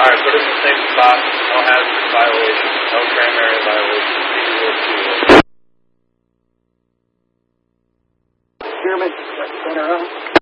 Alright, put it in the same spot. No hazard violation. No tram area violation. Chairman, center up.